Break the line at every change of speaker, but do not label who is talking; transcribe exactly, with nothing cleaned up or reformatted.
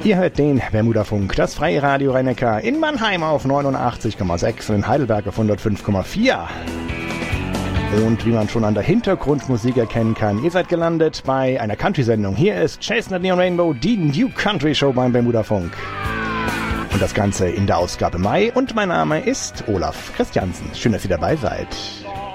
Ihr hört den Bermudafunk, das freie Radio Rhein-Neckar in Mannheim auf neunundachtzig Komma sechs und in Heidelberg auf hundertfünf Komma vier. Und wie man schon an der Hintergrundmusik erkennen kann, ihr seid gelandet bei einer Country-Sendung. Hier ist Chestnut Neon Rainbow, die New Country Show beim Bermudafunk. Und das Ganze in der Ausgabe Mai. Und mein Name ist Olaf Christiansen. Schön, dass ihr dabei seid.